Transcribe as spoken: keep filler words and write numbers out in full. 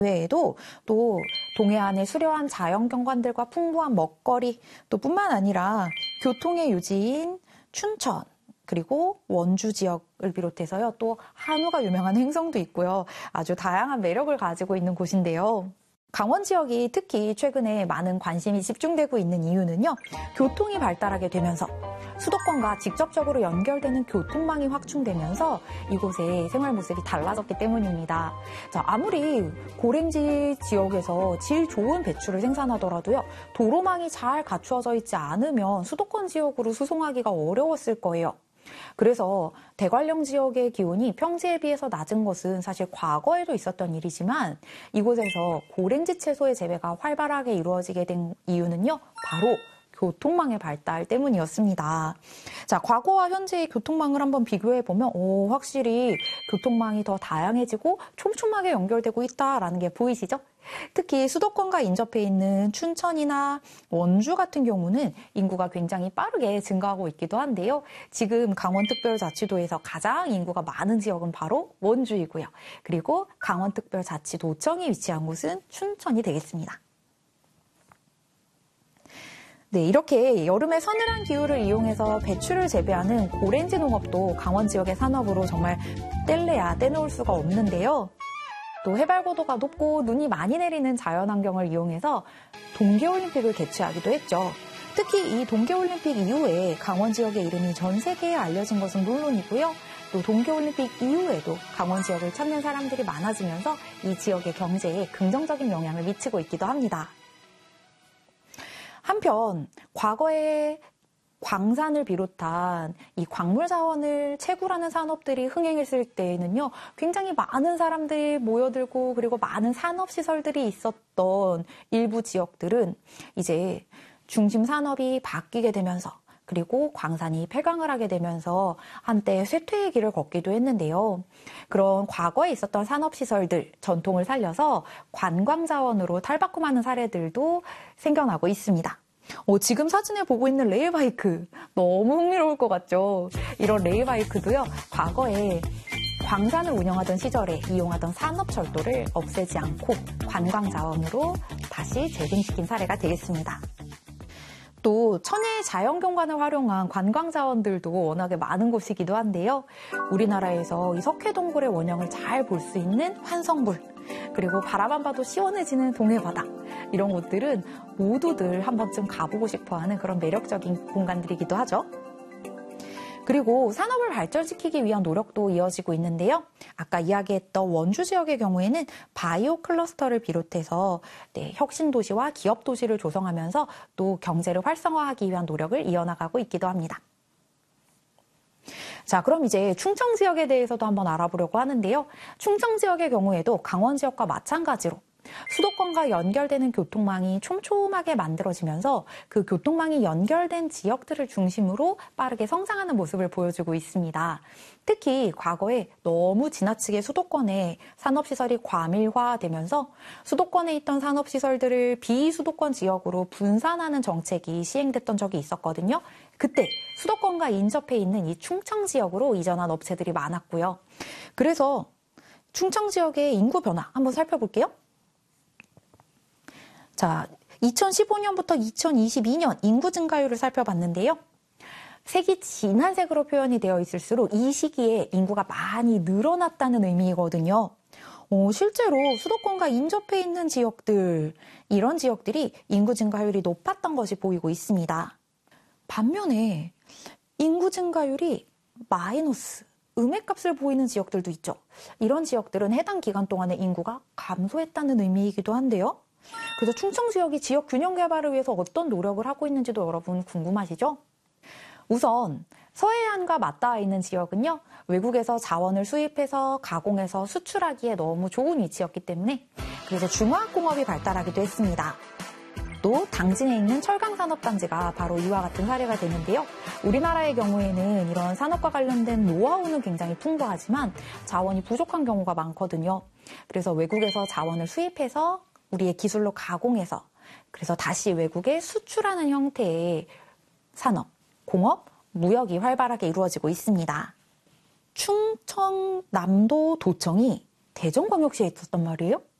외에도 또 동해안의 수려한 자연경관들과 풍부한 먹거리 또 뿐만 아니라 교통의 유지인 춘천 그리고 원주 지역을 비롯해서요 또 한우가 유명한 행성도 있고요. 아주 다양한 매력을 가지고 있는 곳인데요. 강원 지역이 특히 최근에 많은 관심이 집중되고 있는 이유는요. 교통이 발달하게 되면서 수도권과 직접적으로 연결되는 교통망이 확충되면서 이곳의 생활 모습이 달라졌기 때문입니다. 자, 아무리 고랭지 지역에서 질 좋은 배추를 생산하더라도요. 도로망이 잘 갖추어져 있지 않으면 수도권 지역으로 수송하기가 어려웠을 거예요. 그래서 대관령 지역의 기온이 평지에 비해서 낮은 것은 사실 과거에도 있었던 일이지만 이곳에서 고랭지 채소의 재배가 활발하게 이루어지게 된 이유는요. 바로 교통망의 발달 때문이었습니다. 자, 과거와 현재의 교통망을 한번 비교해 보면 오, 확실히 교통망이 더 다양해지고 촘촘하게 연결되고 있다라는 게 보이시죠? 특히 수도권과 인접해 있는 춘천이나 원주 같은 경우는 인구가 굉장히 빠르게 증가하고 있기도 한데요. 지금 강원특별자치도에서 가장 인구가 많은 지역은 바로 원주이고요. 그리고 강원특별자치도청이 위치한 곳은 춘천이 되겠습니다. 네, 이렇게 여름의 서늘한 기후를 이용해서 배추를 재배하는 고랭지 농업도 강원 지역의 산업으로 정말 뗄래야 떼놓을 수가 없는데요. 또 해발 고도가 높고 눈이 많이 내리는 자연환경을 이용해서 동계올림픽을 개최하기도 했죠. 특히 이 동계올림픽 이후에 강원 지역의 이름이 전 세계에 알려진 것은 물론이고요. 또 동계올림픽 이후에도 강원 지역을 찾는 사람들이 많아지면서 이 지역의 경제에 긍정적인 영향을 미치고 있기도 합니다. 한편 과거에 광산을 비롯한 이 광물 자원을 채굴하는 산업들이 흥행했을 때에는요, 굉장히 많은 사람들이 모여들고 그리고 많은 산업시설들이 있었던 일부 지역들은 이제 중심 산업이 바뀌게 되면서 그리고 광산이 폐광을 하게 되면서 한때 쇠퇴의 길을 걷기도 했는데요. 그런 과거에 있었던 산업시설들, 전통을 살려서 관광자원으로 탈바꿈하는 사례들도 생겨나고 있습니다. 어, 지금 사진을 보고 있는 레일바이크 너무 흥미로울 것 같죠? 이런 레일바이크도요, 과거에 광산을 운영하던 시절에 이용하던 산업철도를 없애지 않고 관광자원으로 다시 재생시킨 사례가 되겠습니다. 또 천혜의 자연경관을 활용한 관광자원들도 워낙에 많은 곳이기도 한데요. 우리나라에서 이 석회동굴의 원형을 잘 볼 수 있는 환성불, 그리고 바라만 봐도 시원해지는 동해바다, 이런 곳들은 모두들 한 번쯤 가보고 싶어하는 그런 매력적인 공간들이기도 하죠. 그리고 산업을 발전시키기 위한 노력도 이어지고 있는데요. 아까 이야기했던 원주 지역의 경우에는 바이오 클러스터를 비롯해서 네, 혁신도시와 기업도시를 조성하면서 또 경제를 활성화하기 위한 노력을 이어나가고 있기도 합니다. 자, 그럼 이제 충청 지역에 대해서도 한번 알아보려고 하는데요. 충청 지역의 경우에도 강원 지역과 마찬가지로 수도권과 연결되는 교통망이 촘촘하게 만들어지면서 그 교통망이 연결된 지역들을 중심으로 빠르게 성장하는 모습을 보여주고 있습니다. 특히 과거에 너무 지나치게 수도권에 산업시설이 과밀화되면서 수도권에 있던 산업시설들을 비수도권 지역으로 분산하는 정책이 시행됐던 적이 있었거든요. 그때 수도권과 인접해 있는 이 충청 지역으로 이전한 업체들이 많았고요. 그래서 충청 지역의 인구 변화 한번 살펴볼게요. 자, 이천십오 년부터 이천이십이 년 인구 증가율을 살펴봤는데요. 색이 진한 색으로 표현이 되어 있을수록 이 시기에 인구가 많이 늘어났다는 의미거든요. 어, 실제로 수도권과 인접해 있는 지역들, 이런 지역들이 인구 증가율이 높았던 것이 보이고 있습니다. 반면에 인구 증가율이 마이너스, 음의 값을 보이는 지역들도 있죠. 이런 지역들은 해당 기간 동안에 인구가 감소했다는 의미이기도 한데요. 그래서 충청 지역이 지역 균형 개발을 위해서 어떤 노력을 하고 있는지도 여러분 궁금하시죠? 우선 서해안과 맞닿아 있는 지역은요, 외국에서 자원을 수입해서 가공해서 수출하기에 너무 좋은 위치였기 때문에 그래서 중화학공업이 발달하기도 했습니다. 또 당진에 있는 철강산업단지가 바로 이와 같은 사례가 되는데요. 우리나라의 경우에는 이런 산업과 관련된 노하우는 굉장히 풍부하지만 자원이 부족한 경우가 많거든요. 그래서 외국에서 자원을 수입해서 우리의 기술로 가공해서 그래서 다시 외국에 수출하는 형태의 산업, 공업, 무역이 활발하게 이루어지고 있습니다. 충청남도 도청이 대전광역시에 있었단 말이에요.